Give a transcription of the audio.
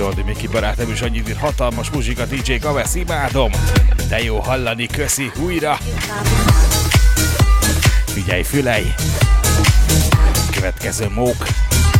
Lordi Miki barátom is annyit ír, hatalmas muzsika, DJ Gavesz, imádom. De jó hallani, köszi, újra. Figyelj, fülej. Következő mók.